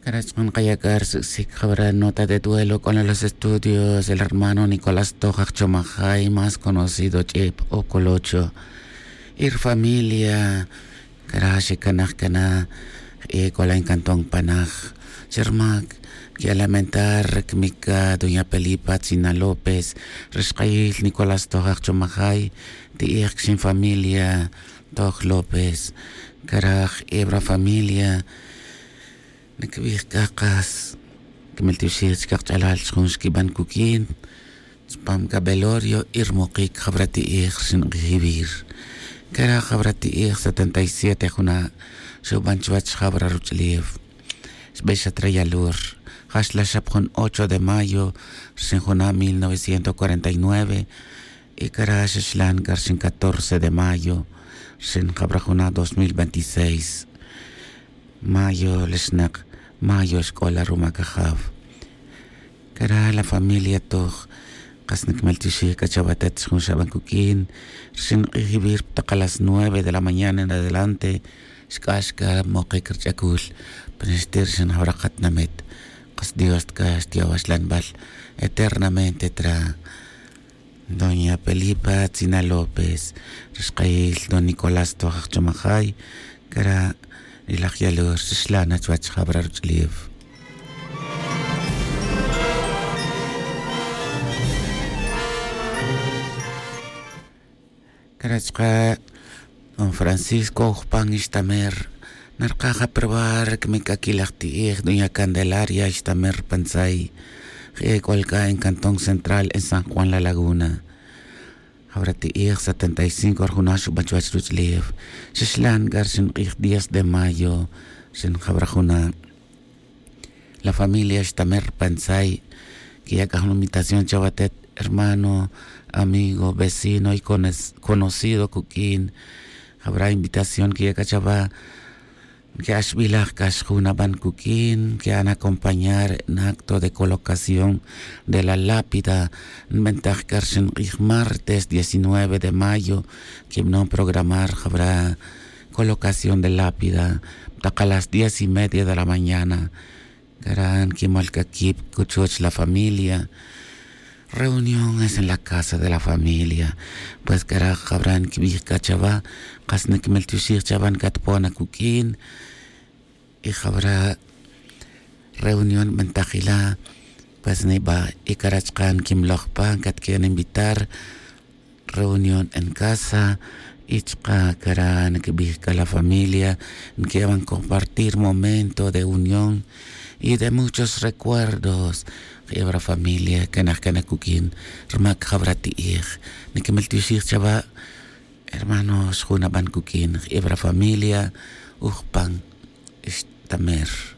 Carachman Kayakar si habrá nota de duelo con los estudios del hermano Nicolás Toja Chomajay, más conocido Chip o Colocho. Ir familia, Karashi Kanakana, Kola en Cantón Panaj, Chermak, que lamentar Rekmika, Doña Pelipa, Tzina López, Rescail Nicolás Toja Chomajay, de sin familia, Toj López, Karaj, Ebra familia, Nekbih kakas, kmeltiushir kakchalal shunski ban kukin, spam kabelorio irmokik habrati sin gibir. Kara habrati 77 juna, shubanchwach habra ruchliv. Sbesha trayalur, hashla shapjon 8 de mayo, sin juna 1949, y kara shlan garsin 14 de mayo, sin habra juna 2026. Mayo lesnak, mayo escola rumakajav. Kara la familia toch, kasnik meltishi kachabatet con shabankukin, sin recibir a las 9 de la mañana en adelante, skashka moqik chakul, penestir sin harakat namet, kas Dios kastiawaslan bal, eternamente tra. Doña Pelipa Tzina López, Rescail Don Nicolás Toja Chomajay, Kara Ilach Yalur, Sislana Chwach Habrar Liv. Karachka Don Francisco Upan Istamer, Narcaja Probar, que me caquilachtieg, Doña Candelaria Istamer Pansay, Colca en Cantón Central en San Juan La Laguna. Habrati 75 Arjunashu Bachuach Ruchliv, Shishlan Garsin 10 de mayo, Sin Habrajuna. La familia Istamer Pansay, que ya una invitación Chavatet, hermano, amigo, vecino y conocido Kukin. Habrá invitación que ya cachaba, que Ashbilach Kashuna Ban Kukin, que van a acompañar en acto de colocación de la lápida en Ventaj Karsen martes 19 de mayo, que no programar habrá colocación de lápida a las 10:30 de la mañana. Karan Kimalkakip Kuchuch la familia. Reunión es en la casa de la familia. Pues Kara Habran Kibik Kachava, Kasnek Meltushir Chaban Katpona Kukin. Y habrá reunión mentajila, pues neba y Karachkan Kim Lochpan, que quieren invitar, reunión en casa, Ichka Karan, que visca la familia, que van a compartir momento de unión y de muchos recuerdos. Habrá familia, que nazcan a Kukin, Rmak Habrati ni que Meltushir Chava, hermanos Junaban Kukin, habrá familia, Ujpan. Tamer.